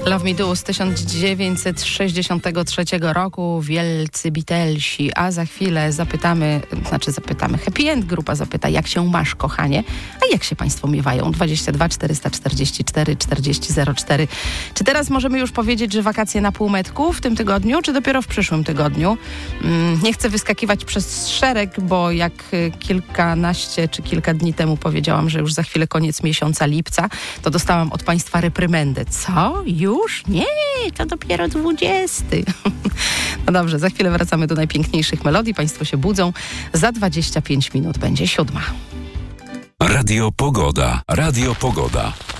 Love Me Do z 1963 roku, wielcy Beatlesi, a za chwilę zapytamy, Happy End grupa zapyta, jak się masz, kochanie, a jak się państwo miewają? 22 444 4004. Czy teraz możemy już powiedzieć, że wakacje na półmetku w tym tygodniu, czy dopiero w przyszłym tygodniu? Nie chcę wyskakiwać przez szereg, bo jak kilkanaście czy kilka dni temu powiedziałam, że już za chwilę koniec miesiąca lipca, to dostałam od państwa reprymendę. Co? Już? Nie, to dopiero 20. No dobrze, za chwilę wracamy do najpiękniejszych melodii. Państwo się budzą. Za 25 minut będzie 7. Radio Pogoda. Radio Pogoda.